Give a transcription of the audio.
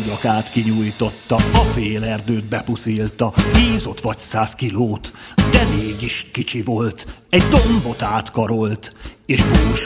nyakát kinyújtotta, a fél erdőt bepuszilta, hízott vagy 100 kilót, de mégis kicsi volt, egy dombot átkarolt, és bús